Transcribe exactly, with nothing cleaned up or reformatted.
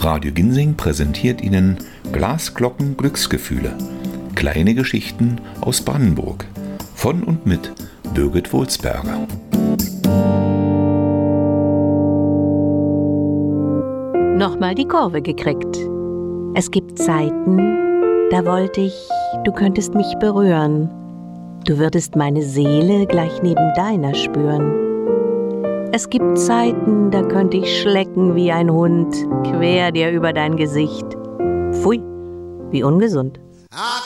Radio Ginsing präsentiert Ihnen Glasglocken Glücksgefühle. Kleine Geschichten aus Brandenburg. Von und mit Birgit Wulsberger. Nochmal die Kurve gekriegt. Es gibt Zeiten, da wollte ich, du könntest mich berühren. Du würdest meine Seele gleich neben deiner spüren. Es gibt Zeiten, da könnte ich schlecken wie ein Hund, quer dir über dein Gesicht. Pfui, wie ungesund. I